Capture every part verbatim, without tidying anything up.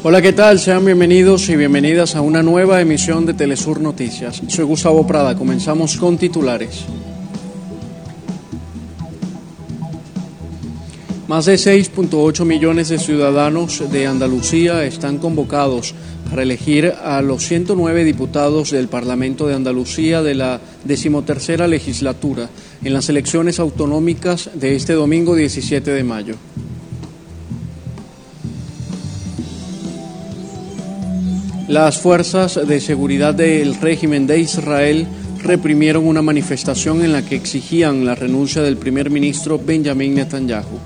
Hola, ¿qué tal? Sean bienvenidos y bienvenidas a una nueva emisión de Telesur Noticias. Soy Gustavo Prada, comenzamos con titulares. Más de seis punto ocho millones de ciudadanos de Andalucía están convocados para elegir a los ciento nueve diputados del Parlamento de Andalucía de la decimotercera legislatura en las elecciones autonómicas de este domingo diecisiete de mayo. Las fuerzas de seguridad del régimen de Israel reprimieron una manifestación en la que exigían la renuncia del primer ministro Benjamin Netanyahu.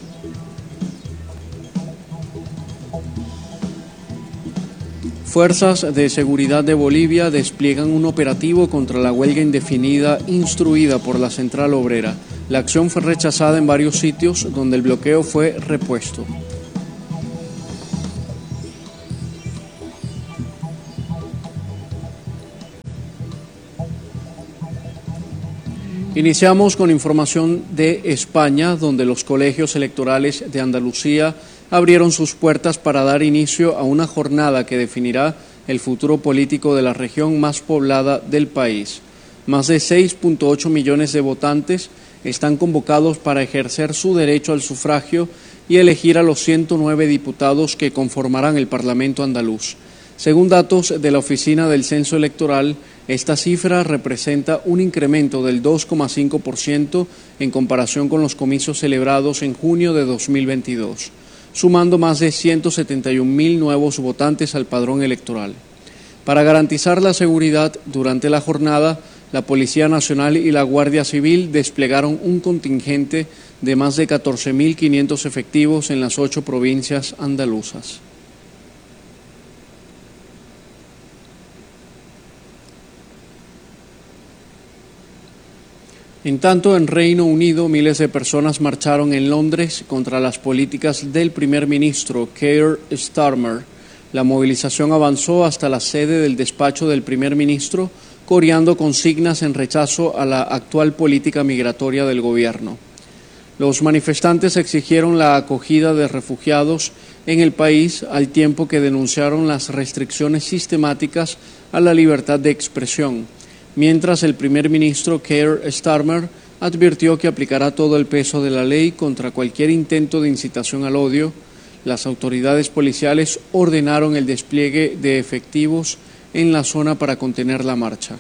Fuerzas de seguridad de Bolivia despliegan un operativo contra la huelga indefinida instruida por la Central Obrera. La acción fue rechazada en varios sitios donde el bloqueo fue repuesto. Iniciamos con información de España, donde los colegios electorales de Andalucía abrieron sus puertas para dar inicio a una jornada que definirá el futuro político de la región más poblada del país. Más de seis punto ocho millones de votantes están convocados para ejercer su derecho al sufragio y elegir a los ciento nueve diputados que conformarán el Parlamento andaluz. Según datos de la Oficina del Censo Electoral, esta cifra representa un incremento del dos coma cinco por ciento en comparación con los comicios celebrados en junio de dos mil veintidós, sumando más de ciento setenta y un mil nuevos votantes al padrón electoral. Para garantizar la seguridad durante la jornada, la Policía Nacional y la Guardia Civil desplegaron un contingente de más de catorce mil quinientos efectivos en las ocho provincias andaluzas. En tanto, en Reino Unido, miles de personas marcharon en Londres contra las políticas del primer ministro Keir Starmer. La movilización avanzó hasta la sede del despacho del primer ministro, coreando consignas en rechazo a la actual política migratoria del gobierno. Los manifestantes exigieron la acogida de refugiados en el país, al tiempo que denunciaron las restricciones sistemáticas a la libertad de expresión, mientras el primer ministro Keir Starmer advirtió que aplicará todo el peso de la ley contra cualquier intento de incitación al odio. Las autoridades policiales ordenaron el despliegue de efectivos en la zona para contener la marcha.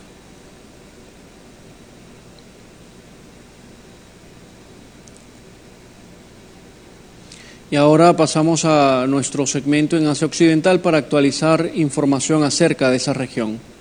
Y ahora pasamos a nuestro segmento en Asia Occidental para actualizar información acerca de esa región.